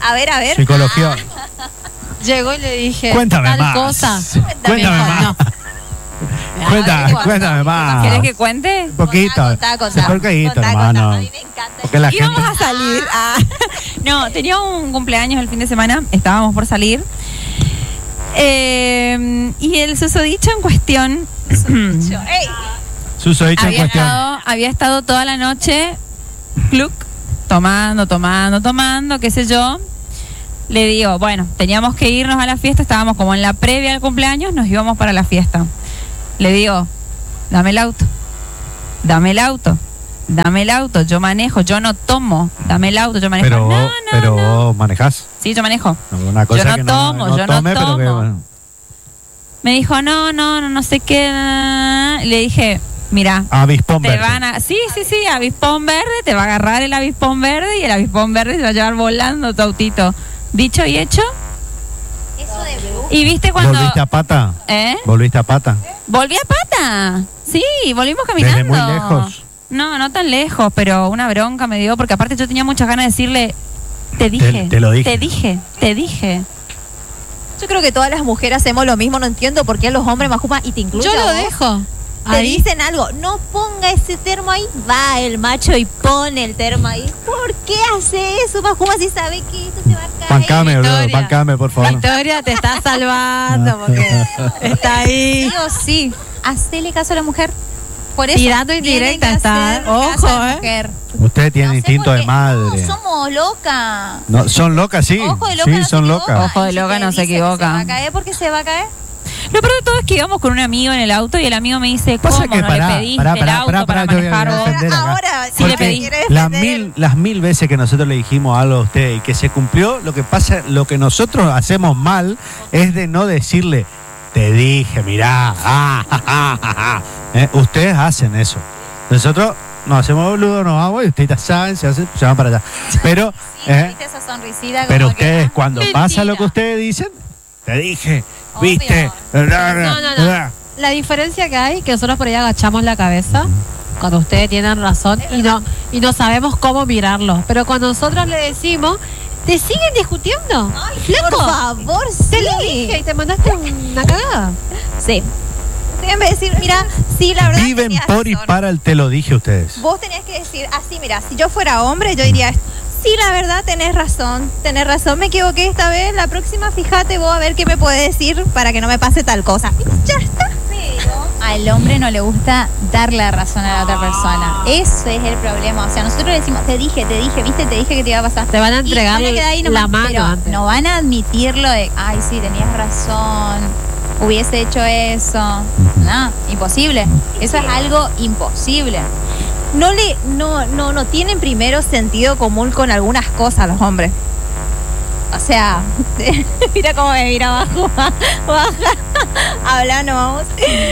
A ver. Psicología. Llegó y le dije, Cuéntame tal más. cosa. Cuéntame Dijo, más. no. Cuéntame más. ¿Querés que cuente? Un poquito. Contá. Se fue el caído, Contá. hermano. A mí me encanta. Porque la gente... Íbamos a salir. No, tenía un cumpleaños el fin de semana. Estábamos por salir. Y el susodicho en cuestión Susodicho en cuestión. había estado toda la noche tomando, qué sé yo. Le digo, bueno, teníamos que irnos a la fiesta, estábamos como en la previa del cumpleaños, nos íbamos para la fiesta. Le digo, dame el auto, yo manejo, yo no tomo, dame el auto, yo manejo. Pero vos manejás. Sí, yo manejo. Una cosa Yo no que tomo, yo no tome, pero que, tomo. bueno. Me dijo, no sé qué. Le dije, mira, Avispón te verde. van a... Sí, avispón verde, te va a agarrar el avispón verde y el avispón verde se va a llevar volando tu autito. Dicho y hecho. Eso de ¿Y viste cuando...? ¿Volviste a pata? ¿Volviste a pata? ¿Volví a pata? Sí, volvimos caminando. ¿Desde muy lejos? No tan lejos, pero una bronca me dio, porque aparte yo tenía muchas ganas de decirle, te dije, Te lo dije. te dije. Yo creo que todas las mujeres hacemos lo mismo, no entiendo por qué los hombres más y te incluyo. Yo a lo vos. dejo. Te Ahí. dicen algo, no ponga ese termo ahí, va el macho y pone el termo ahí. ¿Por qué hace eso, Majuma, si sabe que esto se va a caer? Bancame, bro, Victoria. bancame, por favor. Victoria te está salvando porque está ahí. Sí, hacele caso a la mujer. Por eso Tirando indirecta tienen que está, hacer ojo, caso a la mujer. Ustedes tienen No sé instinto por de qué. madre. No, somos locas. No, son locas, sí. Ojo de loca Sí, no son se locas. equivoca. Ojo de Y si loca te no se dice que equivoca. ¿Se va a caer porque se va a caer? Lo peor de todo es que íbamos con un amigo en el auto y el amigo me dice, ¿cómo Pasa que no le pediste el auto para yo voy a manejar vos? defender acá. Ahora Sí le Porque pedí. quiere las defender. mil veces que nosotros le dijimos algo a usted y que se cumplió, lo que pasa, lo que nosotros hacemos mal es de no decirle, te dije, mirá, ustedes hacen eso. Nosotros nos hacemos boludo, nos vamos y ustedes ya saben, se van para allá. Pero, Sí, viste esa sonrisita como pero que, ustedes, cuando mentira. pasa lo que ustedes dicen, te dije, Obvio. viste. No. La diferencia que hay, que nosotros por ahí agachamos la cabeza cuando ustedes tienen razón y no sabemos cómo mirarlo. Pero cuando nosotros le decimos, te siguen discutiendo. Ay, Flaco, por favor, te lo sí. dije y te mandaste una cagada. Sí. Usted en vez de decir, mira, sí, la verdad Viven tenías por y razón. para el te lo dije ustedes. Vos tenías que decir así, mira, si yo fuera hombre, yo diría, sí, la verdad, tenés razón, me equivoqué esta vez, la próxima, fíjate vos a ver qué me puede decir para que no me pase tal cosa. Y ya está. Pero al hombre no le gusta darle la razón a la otra persona. Ese es el problema. O sea, nosotros le decimos, te dije, viste, te dije que te iba a pasar. Te van a entregar Y van a quedar ahí nomás, la mano pero antes. no van a admitirlo de, ay, sí, tenías razón, hubiese hecho eso. No, imposible. Eso es algo imposible. No tienen primero sentido común con algunas cosas los hombres. O sea, mira cómo me mira abajo, baja, hablando, vamos.